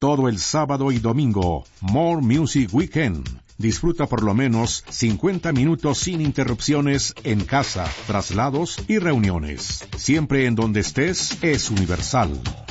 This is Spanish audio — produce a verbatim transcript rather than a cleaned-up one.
todo el sábado y domingo. More Music Weekend. Disfruta por lo menos cincuenta minutos sin interrupciones en casa, traslados y reuniones. Siempre en donde estés es Universal.